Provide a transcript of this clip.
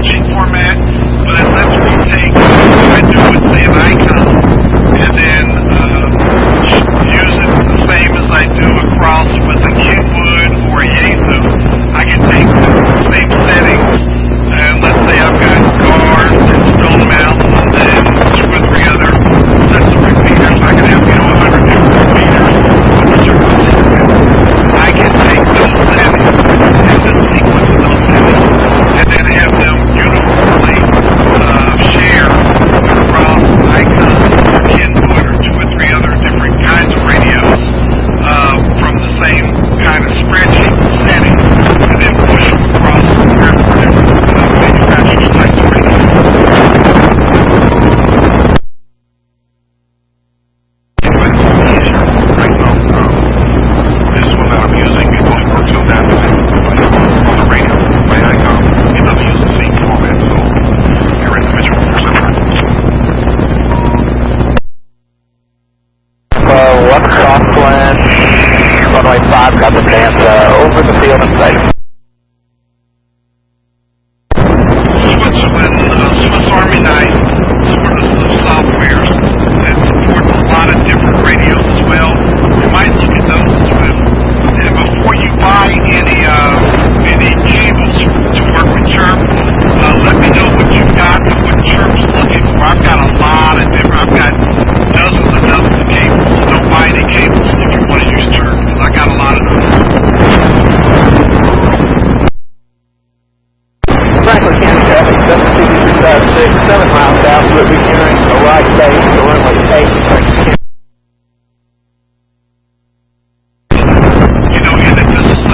stretching format, but it lets me take what I do with, say, an icon, and then use it the same as I do across with a Kenwood or a Yaesu. I can take the same settings, and let's say I've got cars and Stone Mountain and two or three other sets of repeaters. I can have, 100 different repeaters with a certain sequence. I can take those settings and then sequence those settings, and then have them uniformly share across icons or Kenwood or two or three other different kinds of radios from the same kind of spreadsheet setting, and then push them across different manufacturers' types of radios. Anyway, it's easier right now. This one that I'm using, it only works on that on the radio. My icon, it doesn't use the same format, so they're individual. One crosswind, runway 5, got the chance over the field and safe. Swiss Army knife sort of softwares that support a lot of different radios as well. You might look at those as well. And before you buy any cables to work with Chirp, let me know what you've got and what Chirp's looking for. I've got a lot of different. I've got dozens and dozens of cables. So don't buy any cables if you want to use Chirp, because I got a lot of those. Franklin County traffic, 72356, 7 miles south, we'll be nearing the right base, the runway 8,